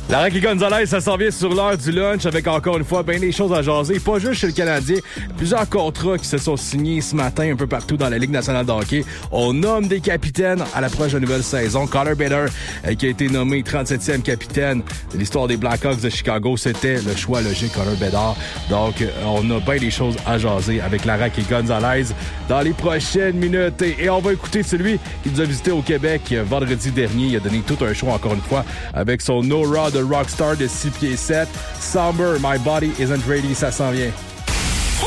Laraki Gonzalez, ça s'en vient sur l'heure du lunch avec encore une fois bien des choses à jaser. Pas juste chez le Canadien, plusieurs contrats qui se sont signés ce matin un peu partout dans la Ligue nationale de hockey. On nomme des capitaines à l'approche de la nouvelle saison. Connor Bedard, qui a été nommé 37e capitaine de l'histoire des Blackhawks de Chicago. C'était le choix logique, Connor Bedard. Donc, on a bien des choses à jaser avec Laraki Gonzalez dans les prochaines minutes. Et on va écouter celui qui nous a visité au Québec vendredi dernier. Il a donné tout un show encore une fois avec son No Raw de Rockstar de 6 pieds 7. Somber, My Body Isn't Ready, ça s'en vient.